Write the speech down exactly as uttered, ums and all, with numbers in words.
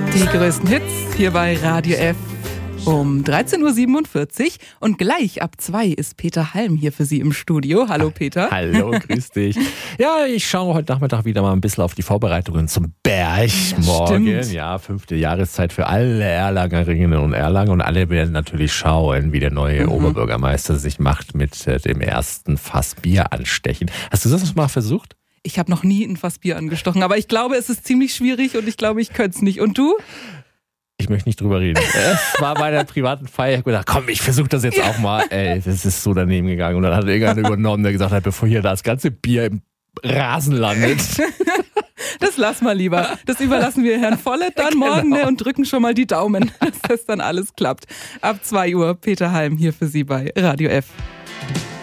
Die größten Hits hier bei Radio F um dreizehn Uhr siebenundvierzig und gleich ab zwei ist Peter Halm hier für Sie im Studio. Hallo Peter. Hallo, grüß dich. Ja, ich schaue heute Nachmittag wieder mal ein bisschen auf die Vorbereitungen zum Berg morgen. Stimmt. Ja, fünfte Jahreszeit für alle Erlangerinnen und Erlanger und alle werden natürlich schauen, wie der neue mhm. Oberbürgermeister sich macht mit äh, dem ersten Fass Bier anstechen. Hast du das mal versucht? Ich habe noch nie ein Fass Bier angestochen, aber ich glaube, es ist ziemlich schwierig und ich glaube, ich könnte es nicht. Und du? Ich möchte nicht drüber reden. Es war bei einer privaten Feier. Ich habe gedacht, komm, ich versuche das jetzt auch mal. Ey, das ist so daneben gegangen. Und dann hat irgendjemand übernommen, der gesagt hat, bevor hier das ganze Bier im Rasen landet. Das lass mal lieber. Das überlassen wir Herrn Vollert dann morgen genau. ne, und drücken schon mal die Daumen, dass das dann alles klappt. Ab zwei Uhr Peter Halm hier für Sie bei Radio F.